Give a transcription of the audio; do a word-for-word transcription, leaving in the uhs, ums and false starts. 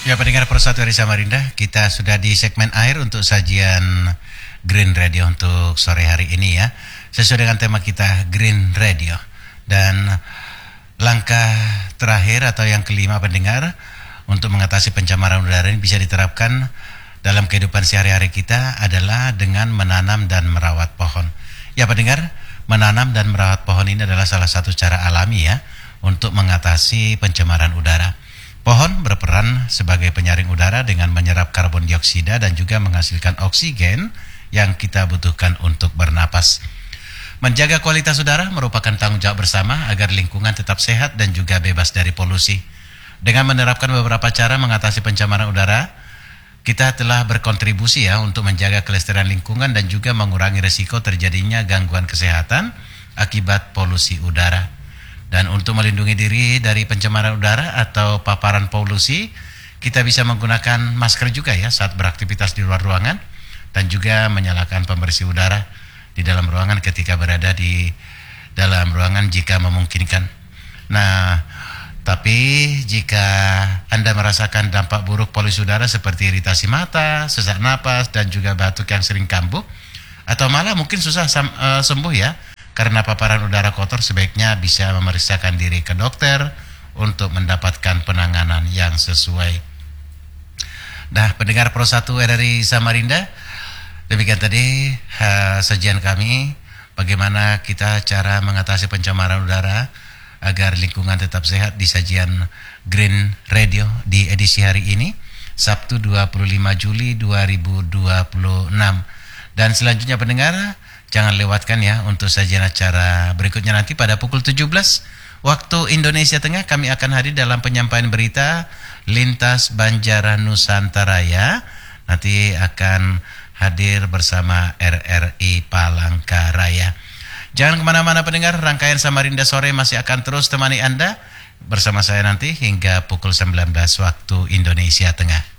Ya, pendengar Persatu dari Samarinda, kita sudah di segmen akhir untuk sajian Green Radio untuk sore hari ini ya. Sesuai dengan tema kita Green Radio. Dan langkah terakhir atau yang kelima pendengar untuk mengatasi pencemaran udara ini bisa diterapkan dalam kehidupan sehari-hari kita adalah dengan menanam dan merawat pohon. Ya pendengar, menanam dan merawat pohon ini adalah salah satu cara alami ya untuk mengatasi pencemaran udara. Pohon berperan sebagai penyaring udara dengan menyerap karbon dioksida dan juga menghasilkan oksigen yang kita butuhkan untuk bernapas. Menjaga kualitas udara merupakan tanggung jawab bersama agar lingkungan tetap sehat dan juga bebas dari polusi. Dengan menerapkan beberapa cara mengatasi pencemaran udara, kita telah berkontribusi ya untuk menjaga kelestarian lingkungan dan juga mengurangi risiko terjadinya gangguan kesehatan akibat polusi udara. Dan untuk melindungi diri dari pencemaran udara atau paparan polusi, kita bisa menggunakan masker juga ya saat beraktivitas di luar ruangan dan juga menyalakan pembersih udara di dalam ruangan ketika berada di dalam ruangan jika memungkinkan. Nah, tapi jika Anda merasakan dampak buruk polusi udara seperti iritasi mata, sesak napas, dan juga batuk yang sering kambuh, atau malah mungkin susah sam, uh, sembuh ya, karena paparan udara kotor, sebaiknya bisa memeriksakan diri ke dokter untuk mendapatkan penanganan yang sesuai. Nah, pendengar Persatu R R I Samarinda, demikian tadi uh, sajian kami bagaimana kita cara mengatasi pencemaran udara agar lingkungan tetap sehat di sajian Green Radio di edisi hari ini, Sabtu dua puluh lima Juli dua ribu dua puluh enam. Dan selanjutnya pendengar, jangan lewatkan ya untuk sajian acara berikutnya nanti pada pukul tujuh belas waktu Indonesia Tengah. Kami akan hadir dalam penyampaian berita Lintas Banjaran Nusantara ya. Nanti akan hadir bersama R R I Palangkaraya. Jangan kemana-mana pendengar, rangkaian Samarinda Sore masih akan terus temani Anda bersama saya nanti hingga pukul sembilan belas waktu Indonesia Tengah.